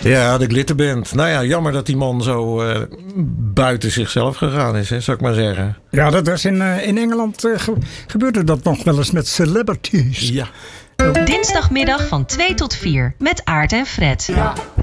Ja, de Glitterband. Nou ja, jammer dat die man zo buiten zichzelf gegaan is, zou ik maar zeggen. Ja, dat was in Engeland gebeurde dat nog wel eens met celebrities. Ja. Dinsdagmiddag van 2 tot 4 met Aart en Fred. Ja.